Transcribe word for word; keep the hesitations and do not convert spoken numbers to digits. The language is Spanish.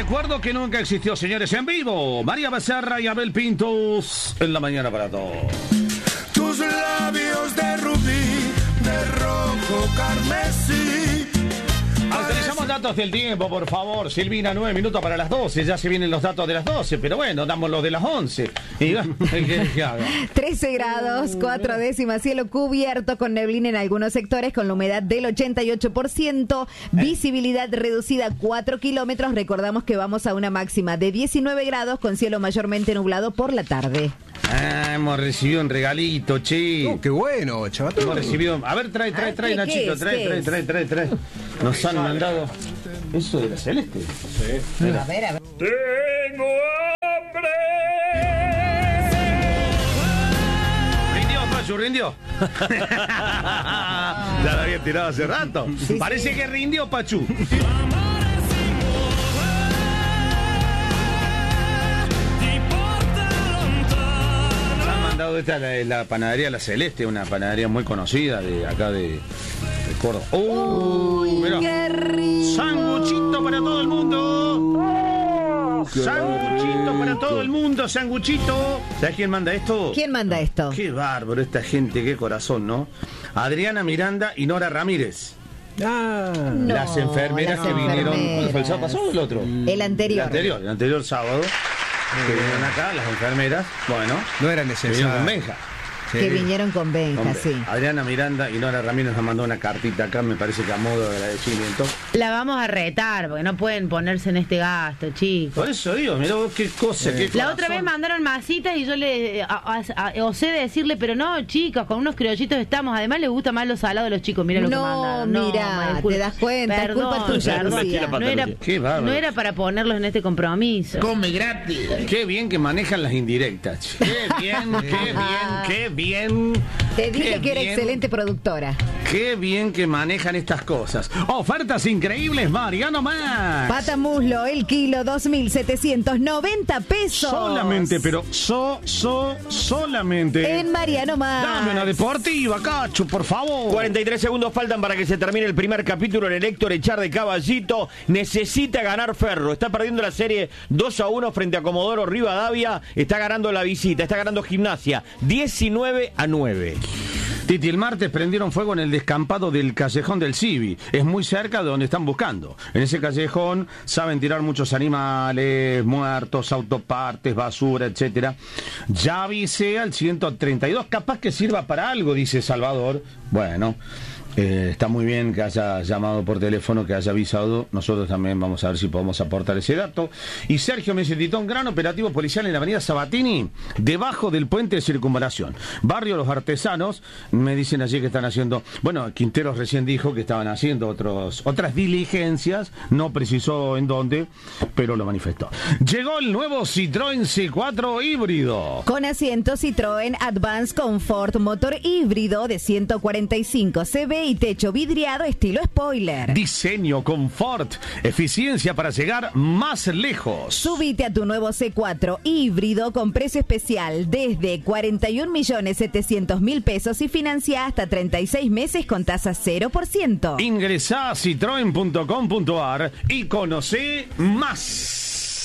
Recuerdo que nunca existió, señores, en vivo. María Becerra y Abel Pintos en la mañana para todos. Tus labios de rubí, de rojo carmesí. Actualizamos datos del tiempo, por favor. Silvina, nueve minutos para las doce. Ya se vienen los datos de las doce, pero bueno, damos los de las once. Y ¿qué, qué haga? trece grados, cuatro décimas, cielo cubierto con neblina en algunos sectores, con la humedad del ochenta y ocho por ciento, visibilidad reducida a cuatro kilómetros. Recordamos que vamos a una máxima de diecinueve grados con cielo mayormente nublado por la tarde. Ah, hemos recibido un regalito, che. Oh, qué bueno, chaval. Hemos recibido. A ver, trae, trae, trae, Nachito, trae, trae, trae, trae, trae. Nos han mandado. ¿Eso de la Celeste? Sí. A ver, a ver. Tengo hambre. ¿Rindió, Pachu? ¿Rindió? Ya lo había tirado hace rato. Sí, parece sí. que rindió, Pachu. Esta es la, la panadería La Celeste, una panadería muy conocida de acá de, de Córdoba. ¡Oh! Uy, mirá. ¡Qué rico! ¡Sanguchito para todo el mundo! Oh, ¡Sanguchito para todo el mundo! ¡Sanguchito! ¿Sabes quién manda esto? ¿Quién manda esto? ¡Qué bárbaro esta gente! ¡Qué corazón!, ¿no? Adriana Miranda y Nora Ramírez. Ah, no, las enfermeras las que enfermeras. vinieron. ¿Cuándo fue el sábado pasado o el otro? El anterior. El anterior, el anterior sábado. Que vinieron acá, las enfermeras, bueno, no eran necesarias. Con Benja. Sí. Que vinieron con Benja, Hombre, sí. Adriana Miranda y Nora Ramírez nos mandó una cartita acá, me parece que a modo de agradecimiento. La vamos a retar, porque no pueden ponerse en este gasto, chicos. Por eso digo, mirá vos qué cosa, sí. qué La otra vez mandaron masitas y yo le a, a, a, osé decirle, pero no, chicos, con unos criollitos estamos. Además les gusta más los salados de los chicos, mira lo no, que mandaron. No, mira, te das cuenta, perdón, es culpa tuya, perdón. Lucía. No era, no era para ponerlos en este compromiso. Come gratis. Qué bien que manejan las indirectas. Qué bien, qué bien, qué bien. Te dije qué que era bien. excelente productora. Qué bien que manejan estas cosas. Ofertas increíbles, Mariano Max. Pata muslo, el kilo, dos mil setecientos noventa pesos. Solamente, pero so, so, solamente. En Mariano Max. Dame una deportiva, Cacho, por favor. cuarenta y tres segundos faltan para que se termine el primer capítulo en el Héctor Echar de Caballito. Necesita ganar Ferro. Está perdiendo la serie dos a uno frente a Comodoro Rivadavia. Está ganando la visita, está ganando Gimnasia diecinueve a nueve. Titi, el martes prendieron fuego en el descampado del Callejón del Civi. Es muy cerca de donde están buscando. En ese callejón saben tirar muchos animales muertos, autopartes, basura, etcétera. Ya avisé al ciento treinta y dos. Capaz que sirva para algo, dice Salvador. Bueno, eh, está muy bien que haya llamado por teléfono, que haya avisado. Nosotros también vamos a ver si podemos aportar ese dato. Y Sergio me citó un gran operativo policial en la avenida Sabatini, debajo del puente de circunvalación. Barrio Los Artesanos, me dicen allí que están haciendo... Bueno, Quinteros recién dijo que estaban haciendo otros otras diligencias, no precisó en dónde, pero lo manifestó. Llegó el nuevo Citroën C cuatro híbrido. Con asiento Citroën Advance Comfort, motor híbrido de ciento cuarenta y cinco caballos y techo vidriado estilo spoiler. Diseño, confort, eficiencia para llegar más lejos. Subite a tu nuevo C cuatro híbrido con precio especial desde cuarenta y un millones setecientos mil pesos y financia hasta treinta y seis meses con tasa cero por ciento. Ingresá a citroen punto com punto ar y conoce más.